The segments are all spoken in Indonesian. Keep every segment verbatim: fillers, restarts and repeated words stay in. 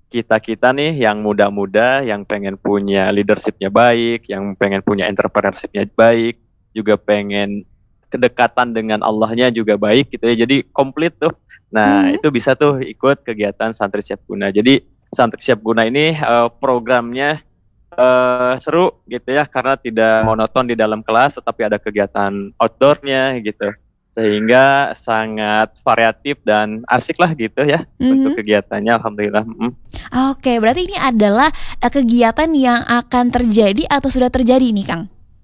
kita-kita nih yang muda-muda, yang pengen punya leadership-nya baik, yang pengen punya entrepreneurship-nya baik, juga pengen kedekatan dengan Allahnya juga baik gitu ya. Jadi komplit tuh. Nah, Mhm. itu bisa tuh ikut kegiatan Santri Siap Guna. Jadi Santri Siap Guna ini eh, programnya eh, seru gitu ya, karena tidak monoton di dalam kelas, tetapi ada kegiatan outdoornya gitu. Sehingga sangat variatif dan asik lah gitu ya untuk Mhm. kegiatannya, alhamdulillah. Mm. Oke, berarti ini adalah eh, kegiatan yang akan terjadi atau sudah terjadi nih, Kang?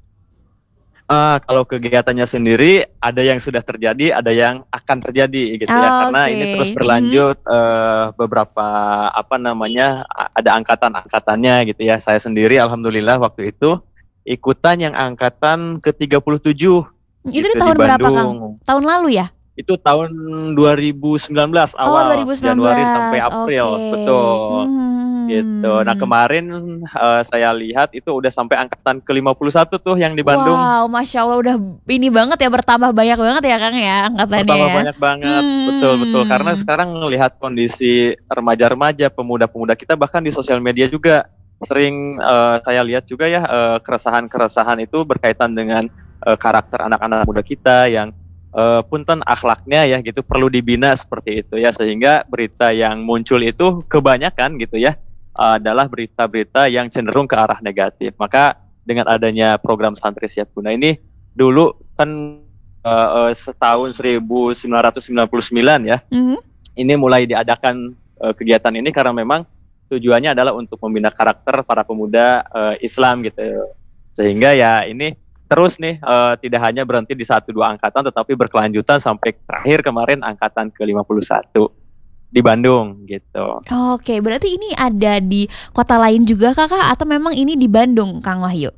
Ah, kalau kegiatannya sendiri ada yang sudah terjadi, ada yang akan terjadi gitu ya. Karena ini terus Oke. Mhm. berlanjut eh, beberapa apa namanya a- ada angkatan-angkatannya gitu ya. Saya sendiri alhamdulillah waktu itu ikutan yang angkatan ke tiga puluh tujuh Itu di gitu di tahun berapa, Kang? Bandung. Tahun lalu ya? Itu tahun dua ribu sembilan belas Oh, awal, Januari sampai dua ribu sembilan belas. April, Oke. betul. Gitu. Nah, Hmm. kemarin eh, saya lihat itu udah sampai angkatan ke lima puluh satu tuh yang di Bandung. Wow, Masya Allah udah ini banget ya, bertambah banyak banget ya, Kang ya, angkatannya Bertambah ya. banyak banget, betul betul. Karena Hmm. sekarang melihat kondisi remaja-remaja, pemuda-pemuda kita bahkan di sosial media juga sering eh, saya lihat juga ya eh, keresahan-keresahan itu berkaitan dengan eh, karakter anak-anak muda kita yang eh, punten akhlaknya ya gitu perlu dibina seperti itu ya, sehingga berita yang muncul itu kebanyakan gitu ya adalah berita-berita yang cenderung ke arah negatif. Maka dengan adanya program Santri Siap Guna ini, dulu kan eh, eh, setahun seribu sembilan ratus sembilan puluh sembilan ya, Mhm. ini mulai diadakan eh, kegiatan ini karena memang tujuannya adalah untuk membina karakter para pemuda eh, Islam gitu. Sehingga ya ini terus nih eh, tidak hanya berhenti di satu dua angkatan, tetapi berkelanjutan sampai terakhir kemarin angkatan ke lima puluh satu di Bandung gitu. Oke, berarti ini ada di kota lain juga, Kakak, atau memang ini di Bandung, Kang Wahyu?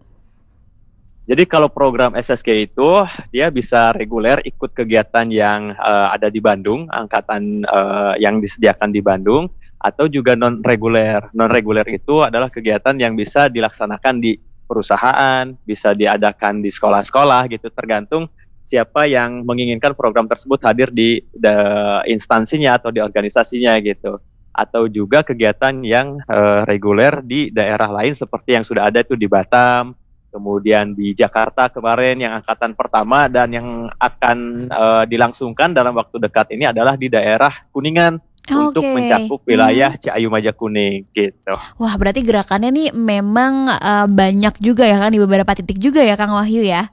Jadi kalau program S S G itu dia bisa reguler ikut kegiatan yang eh, ada di Bandung, angkatan eh, yang disediakan di Bandung, atau juga non reguler. Non reguler itu adalah kegiatan yang bisa dilaksanakan di perusahaan, bisa diadakan di sekolah-sekolah gitu, tergantung siapa yang menginginkan program tersebut hadir di the, instansinya atau di organisasinya gitu. Atau juga kegiatan yang eh, reguler di daerah lain seperti yang sudah ada itu di Batam, kemudian di Jakarta kemarin yang angkatan pertama, dan yang akan uh, dilangsungkan dalam waktu dekat ini adalah di daerah Kuningan untuk Oke. mencakup Mhm. wilayah Ciayu Majakuning gitu. Wah, berarti gerakannya nih memang eh, banyak juga ya, kan, di beberapa titik juga ya, Kang Wahyu ya?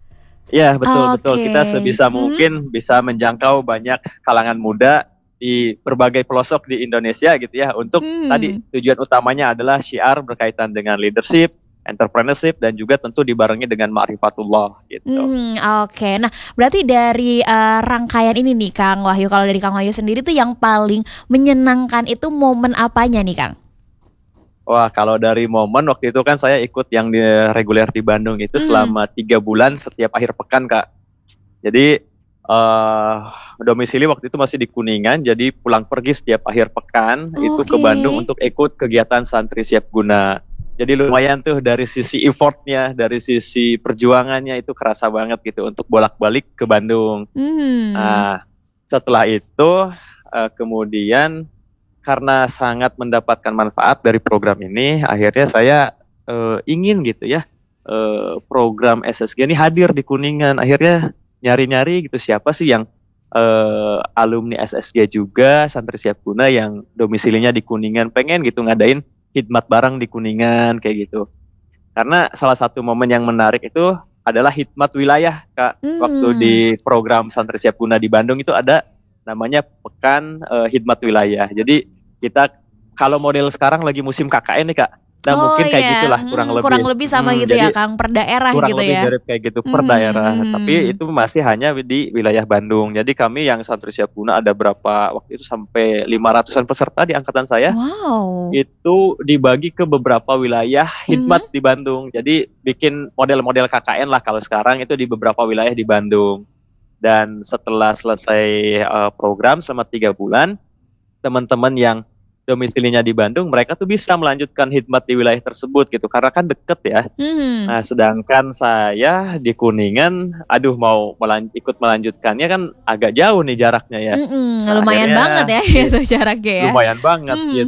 Ya, betul-betul Oke. kita sebisa Mhm. mungkin bisa menjangkau banyak kalangan muda di berbagai pelosok di Indonesia gitu ya. Untuk tadi Hmm. tujuan utamanya adalah syiar berkaitan dengan leadership, entrepreneurship, dan juga tentu dibarengi dengan ma'rifatullah gitu. Hmm, oke. Nah, berarti dari eh, rangkaian ini nih, Kang Wahyu, kalau dari Kang Wahyu sendiri tuh yang paling menyenangkan itu momen apanya nih, Kang? Wah, kalau dari momen waktu itu kan saya ikut yang di reguler di Bandung itu Hmm. selama tiga bulan setiap akhir pekan, Kak. Jadi eh domisili waktu itu masih di Kuningan, jadi pulang pergi setiap akhir pekan itu ke Oke. Bandung untuk ikut kegiatan Santri Siap Guna. Jadi lumayan tuh dari sisi effortnya, dari sisi perjuangannya itu kerasa banget gitu untuk bolak-balik ke Bandung. Hmm. Nah, setelah itu eh, kemudian karena sangat mendapatkan manfaat dari program ini, akhirnya saya eh, ingin gitu ya eh, program S S G ini hadir di Kuningan. Akhirnya nyari-nyari gitu siapa sih yang eh, alumni S S G juga Santri Siap Guna yang domisilinya di Kuningan, pengen gitu ngadain khidmat bareng di Kuningan kayak gitu. Karena salah satu momen yang menarik itu adalah khidmat wilayah, Kak. Waktu di Hmm. program Santri Siap Guna di Bandung itu ada namanya Pekan eh, Khidmat Wilayah. Jadi kita kalau model sekarang lagi musim K K N nih, Kak. Nah, Oh mungkin kayak iya, gitulah kurang mm, kurang lebih. lebih sama Mm, gitu ya, jadi Kang, per daerah kurang gitu lebih ya. mirip kayak gitu per Mhm, daerah, tapi mhm. itu masih hanya di wilayah Bandung. Jadi kami yang Santri Siap Guna ada berapa waktu itu sampai lima ratusan peserta di angkatan saya, Wow. itu dibagi ke beberapa wilayah Mhm. khidmat di Bandung. Jadi bikin model-model K K N lah kalau sekarang itu di beberapa wilayah di Bandung. Dan setelah selesai uh, program selama tiga bulan, teman-teman yang domisilinya di Bandung, mereka tuh bisa melanjutkan khidmat di wilayah tersebut gitu, karena kan deket ya. Mhm. Nah, sedangkan saya di Kuningan, aduh mau melan- ikut melanjutkannya kan agak jauh nih jaraknya ya. Mhm, Nah, lumayan banget akhirnya ya i- itu jaraknya ya. lumayan banget Mhm. gitu.